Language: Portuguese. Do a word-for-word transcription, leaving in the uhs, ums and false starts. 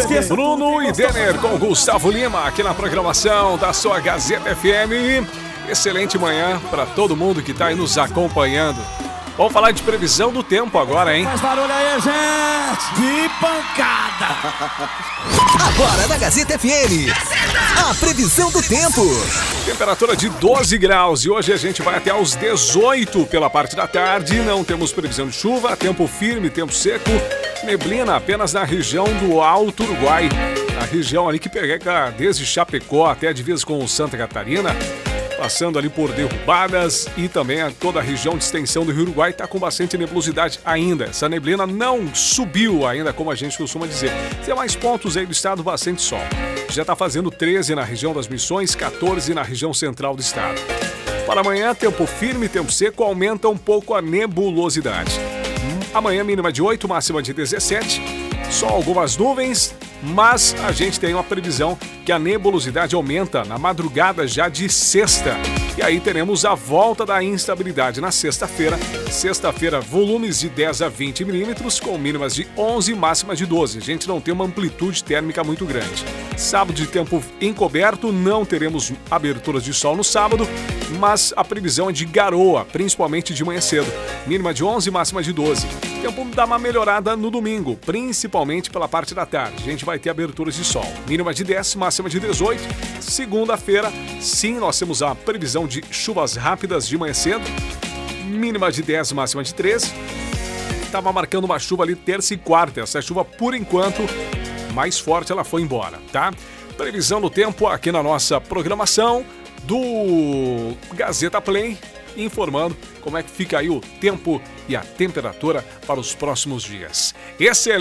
esqueça. Bruno e Denner com Gustavo Lima aqui na programação da sua Gazeta F M. Excelente manhã para todo mundo que está aí nos acompanhando. Vamos falar de previsão do tempo agora, hein? Faz barulho aí, gente! Que pancada! Agora na Gazeta F M, a previsão do tempo. Temperatura de doze graus e hoje a gente vai até aos dezoito pela parte da tarde. Não temos previsão de chuva, tempo firme, tempo seco. Neblina apenas na região do Alto Uruguai. Na região ali que pega desde Chapecó até a divisa com Santa Catarina. Passando ali por derrubadas e também toda a região de extensão do Rio Uruguai está com bastante nebulosidade ainda. Essa neblina não subiu ainda, como a gente costuma dizer. Tem mais pontos aí do estado, bastante sol. Já está fazendo treze na região das Missões, quatorze na região central do estado. Para amanhã, tempo firme, tempo seco, aumenta um pouco a nebulosidade. Amanhã, mínima de oito, máxima de dezessete. Só algumas nuvens, mas a gente tem uma previsão que a nebulosidade aumenta na madrugada já de sexta. E aí teremos a volta da instabilidade na sexta-feira. Sexta-feira, volumes de dez a vinte milímetros, com mínimas de onze e máximas de doze. A gente não tem uma amplitude térmica muito grande. Sábado de tempo encoberto, não teremos aberturas de sol no sábado, mas a previsão é de garoa, principalmente de manhã cedo. Mínima de onze, máxima de doze. O tempo dá uma melhorada no domingo, principalmente pela parte da tarde. A gente vai ter aberturas de sol. Mínima de dez, máxima de dezoito. Segunda-feira, sim, nós temos a previsão de chuvas rápidas de manhã cedo. Mínima de dez, máxima de treze. Estava marcando uma chuva ali terça e quarta. Essa chuva, por enquanto, mais forte, ela foi embora, tá? Previsão do tempo aqui na nossa programação do Gazeta Play, informando como é que fica aí o tempo e a temperatura para os próximos dias. Excelente!